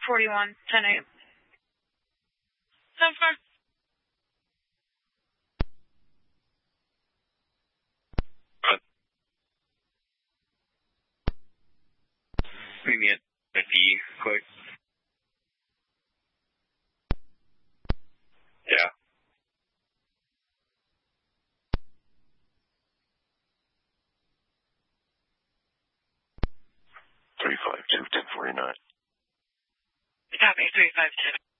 41, 10-8. So far. Meet me at D, quick. Yeah. Three 5 2 1049. Copy, 352.